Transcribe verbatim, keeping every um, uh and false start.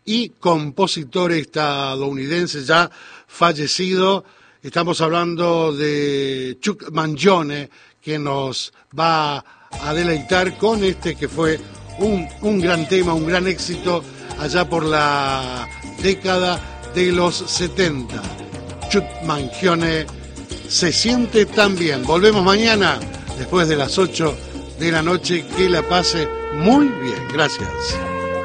y compositor estadounidense ya fallecido. Estamos hablando de Chuck Mangione, que nos va a deleitar con este que fue un, un gran tema, un gran éxito allá por la década de los setenta. Chuck Mangione, Se siente tan bien. Volvemos mañana después de las ocho de la noche. Que la pase muy bien. Gracias.